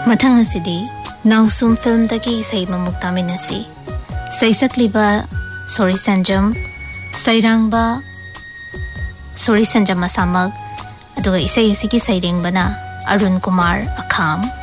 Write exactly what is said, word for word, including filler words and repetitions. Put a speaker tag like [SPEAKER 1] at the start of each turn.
[SPEAKER 1] मथंग असिदी नाउसुम film दगी सही ममुक तामिनसी सैसक्लिबा sorry संजम सैरांगबा sorry संजम मसामक अदुगा इसै असिगी सैरेंगबना अरुण कुमार अखाम